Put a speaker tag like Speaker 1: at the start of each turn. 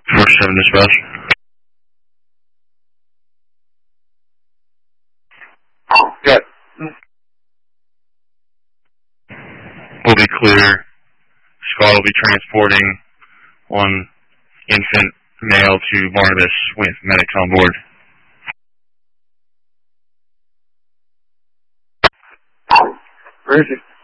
Speaker 1: 4-7 dispatch.
Speaker 2: Good.
Speaker 1: Will be clear. Squad will be transporting one infant male to Barnabas with medics on board.
Speaker 2: Where is he?